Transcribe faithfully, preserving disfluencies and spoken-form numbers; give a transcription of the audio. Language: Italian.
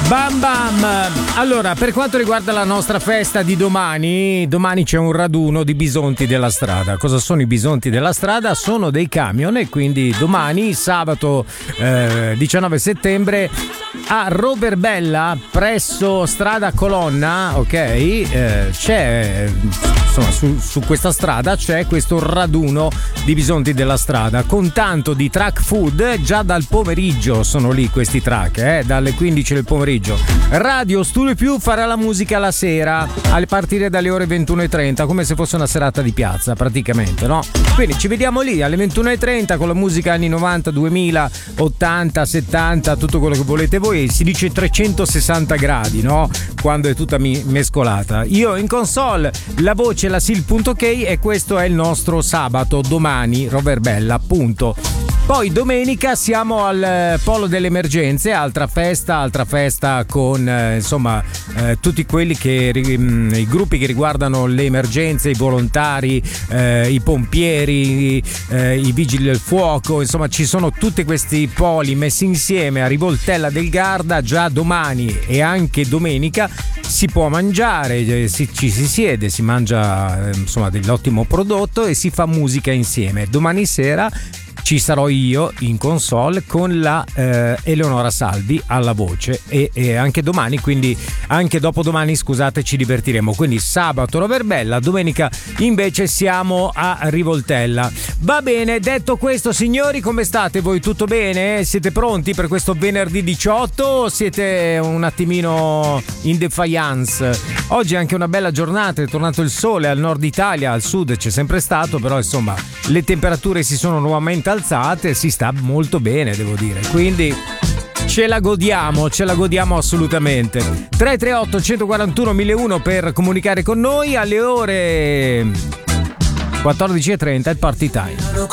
Bam bam! Allora, per quanto riguarda la nostra festa di domani, domani c'è un raduno di bisonti della strada. Cosa sono i bisonti della strada? Sono dei camion e quindi domani, sabato eh, diciannove settembre, a Roverbella, presso strada Colonna, ok? Eh, c'è, insomma, su, su questa strada c'è questo raduno di bisonti della strada con tanto di track food. Già dal pomeriggio sono lì questi track, eh, dalle quindici del pomeriggio. Radio Studio Più farà la musica la sera a partire dalle ore ventuno e trenta, come se fosse una serata di piazza praticamente, no? Quindi ci vediamo lì alle ventuno e trenta con la musica anni novanta, duemila, ottanta, settanta, tutto quello che volete voi. Si dice trecentosessanta gradi, no? Quando è tutta mi- mescolata. Io in console, la voce la sil.ok e questo è il nostro sabato, domani Roverbella, appunto. Poi domenica siamo al Polo delle Emergenze, altra festa, altra festa con eh, insomma eh, tutti quelli che mh, i gruppi che riguardano le emergenze, i volontari, eh, i pompieri, eh, i vigili del fuoco, insomma ci sono tutti questi poli messi insieme a Rivoltella del Garda. Già domani e anche domenica si può mangiare, si, ci si siede, si mangia eh, insomma dell'ottimo prodotto e si fa musica insieme. Domani sera ci sarò io in console con la eh, Eleonora Salvi alla voce e, e anche domani, quindi anche dopodomani, scusate, ci divertiremo. Quindi sabato Roverbella, domenica invece siamo a Rivoltella. Va bene, detto questo signori, come state voi? Tutto bene? Siete pronti per questo venerdì diciotto o siete un attimino in defiance? Oggi è anche una bella giornata, è tornato il sole al nord Italia, al sud c'è sempre stato, però insomma le temperature si sono nuovamente alzate, si sta molto bene, devo dire, quindi ce la godiamo, ce la godiamo assolutamente. Tre tre otto uno quattro uno mille uno per comunicare con noi. Alle ore quattordici e trenta il party time.